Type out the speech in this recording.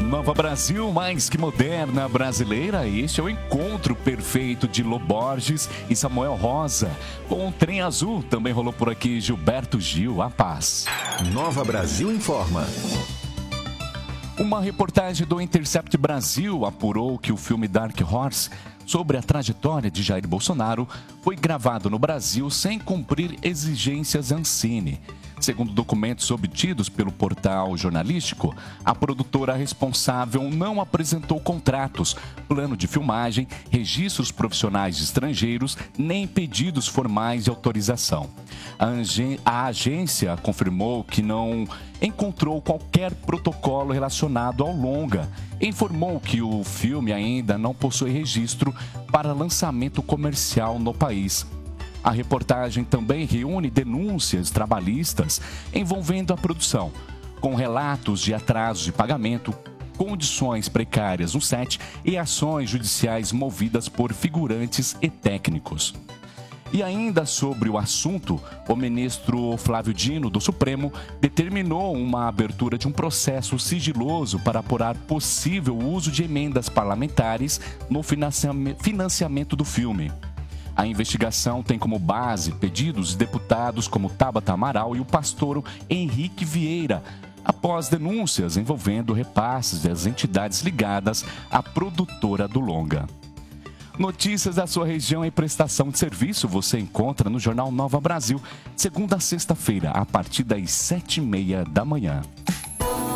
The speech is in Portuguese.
Nova Brasil, mais que moderna brasileira, este é o encontro perfeito de Lô Borges e Samuel Rosa. Com o Trem Azul, também rolou por aqui Gilberto Gil, A Paz. Nova Brasil informa. Uma reportagem do Intercept Brasil apurou que o filme Dark Horse, sobre a trajetória de Jair Bolsonaro, foi gravado no Brasil sem cumprir exigências Ancine. Segundo documentos obtidos pelo portal jornalístico, a produtora responsável não apresentou contratos, plano de filmagem, registros profissionais estrangeiros, nem pedidos formais de autorização. A agência confirmou que não encontrou qualquer protocolo relacionado ao longa. Informou que o filme ainda não possui registro para lançamento comercial no país. A reportagem também reúne denúncias trabalhistas envolvendo a produção, com relatos de atrasos de pagamento, condições precárias no set e ações judiciais movidas por figurantes e técnicos. E ainda sobre o assunto, o ministro Flávio Dino, do Supremo, determinou uma abertura de um processo sigiloso para apurar possível uso de emendas parlamentares no financiamento do filme. A investigação tem como base pedidos de deputados como Tabata Amaral e o pastor Henrique Vieira, após denúncias envolvendo repasses das entidades ligadas à produtora do longa. Notícias da sua região e prestação de serviço você encontra no Jornal Nova Brasil, segunda a sexta-feira, a partir das 7h30 da manhã.